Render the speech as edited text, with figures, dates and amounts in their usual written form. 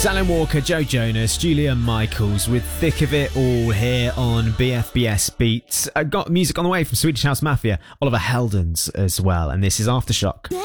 Alan Walker, Joe Jonas, Julia Michaels with Thick of It All here on BFBS Beats. Got music on the way from Swedish House Mafia, Oliver Heldens as well, and this is Aftershock.